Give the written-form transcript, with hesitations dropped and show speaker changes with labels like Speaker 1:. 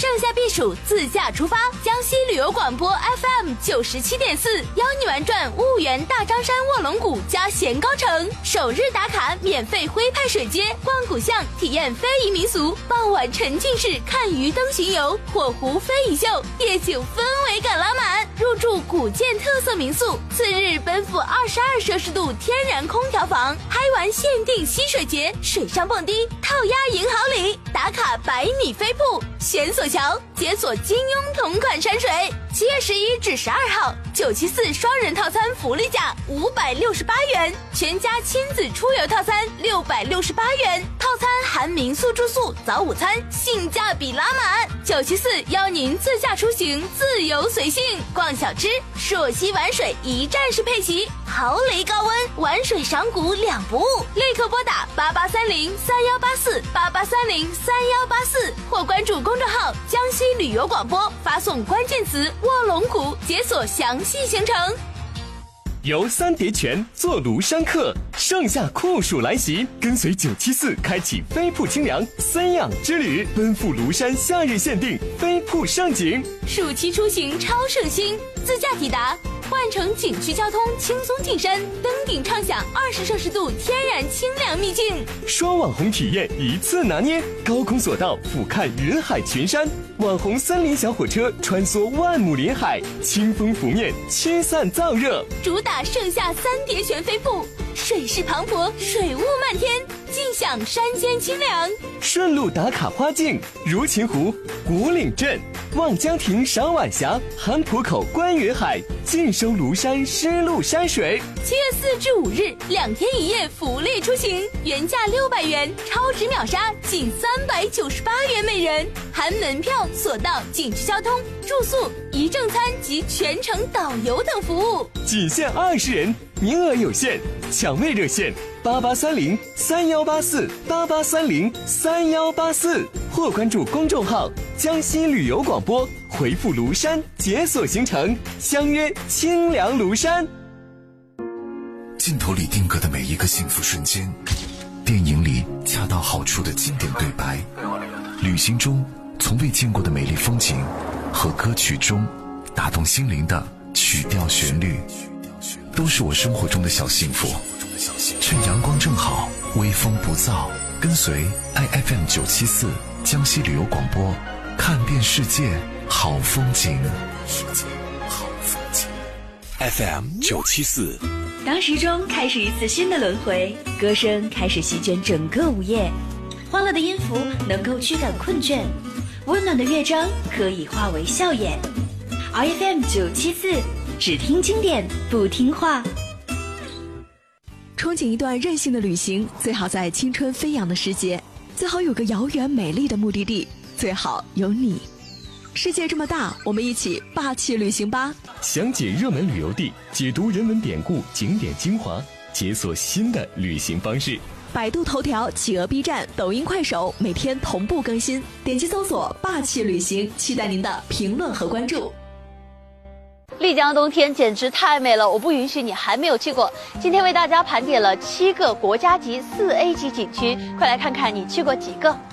Speaker 1: 盛夏避暑，自驾出发。江西旅游广播 FM97.4，邀你玩转婺源大张山卧龙谷加咸高城，首日打卡免费徽派水街，逛古巷，体验非遗民俗，傍晚沉浸式看鱼灯巡游，火湖非遗秀，夜景氛围感拉满。入住古建特色民宿，次日奔赴22摄氏度天然空调房，嗨玩限定溪水节，水上蹦迪，套鸭赢好礼，打卡100米飞瀑，悬索桥，解锁金庸同款山水。7月11至12号，974双人套餐福利价568元，全家亲子出游套餐668元，套餐含民宿住宿、早午餐，性价比拉满。974邀您自驾出行，自由随性，逛小吃，朔溪玩水一站式配齐，豪雷高温，玩水赏古两不误。立刻拨打8830-3184，8830-3184，或关注公众号江西旅游广播，发送关键词卧龙谷，解锁详细行程。
Speaker 2: 游三叠泉，坐庐山客，盛夏酷暑来袭，跟随974开启飞瀑清凉三养之旅，奔赴庐山夏日限定飞瀑盛景。
Speaker 1: 暑期出行超省心，自驾抵达，换乘景区交通轻松进山，登顶畅享20摄氏度天然清凉秘境。
Speaker 2: 双网红体验一次拿捏，高空索道俯瞰人海群山，网红森林小火车穿梭万亩林海，清风拂面，驱散燥热。
Speaker 1: 主打盛夏三叠泉飞瀑，水势磅礴，水雾漫天，尽享山间清凉。
Speaker 2: 顺路打卡花境，如琴湖、古岭镇、望江亭赏晚霞，韩浦口观云海，尽收庐山湿漉山水。
Speaker 1: 7月4至5日2天1夜福利出行，原价600元，超值秒杀仅398元每人，含门票、索道、景区交通、住宿、一正餐及全程导游等服务，
Speaker 2: 仅限20人，名额有限，抢位热线8830-3184，8830-3184，或关注公众号江西旅游广播，回复庐山解锁行程，相约清凉庐山。
Speaker 3: 镜头里定格的每一个幸福瞬间，电影里恰到好处的经典对白，旅行中从未见过的美丽风景，和歌曲中打动心灵的曲调旋律，都是我生活中的小幸福。趁阳光正好，微风不燥，跟随 IFM974 江西旅游广播，看遍世界好风景。
Speaker 4: FM974。
Speaker 5: 当时钟开始一次新的轮回，歌声开始席卷整个午夜，欢乐的音符能够驱赶困倦，温暖的乐章可以化为笑颜。IFM974，只听经典不听话。
Speaker 6: 憧憬一段任性的旅行，最好在青春飞扬的时节，最好有个遥远美丽的目的地，最好有你。世界这么大，我们一起霸气旅行吧！
Speaker 2: 详解热门旅游地，解读人文典故、景点精华，解锁新的旅行方式。
Speaker 6: 百度头条、企鹅 B 站、抖音、快手每天同步更新，点击搜索霸气旅行，期待您的评论和关注。
Speaker 7: 丽江冬天简直太美了，我不允许你还没有去过。今天为大家盘点了7个国家级4A 级景区，快来看看你去过几个。